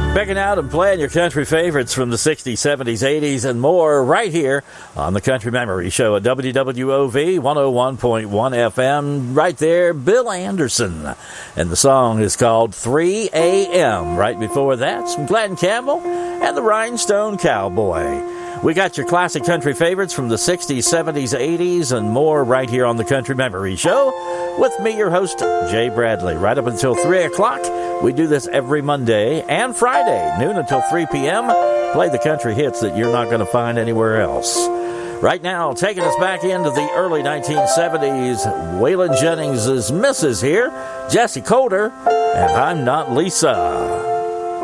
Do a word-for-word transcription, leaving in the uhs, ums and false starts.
Picking out and playing your country favorites from the sixties, seventies, eighties, and more right here on the Country Memory Show at W W O V one oh one point one F M. Right there, Bill Anderson. And the song is called three a.m. Right before that, some Glenn Campbell and the Rhinestone Cowboy. We got your classic country favorites from the sixties, seventies, eighties, and more right here on the Country Memory Show with me, your host, Jay Bradley. Right up until three o'clock. We do this every Monday and Friday, noon until three p.m. Play the country hits that you're not going to find anywhere else. Right now, taking us back into the early nineteen seventies, Waylon Jennings' Missus here, Jessie Coulter, and I'm Not Lisa.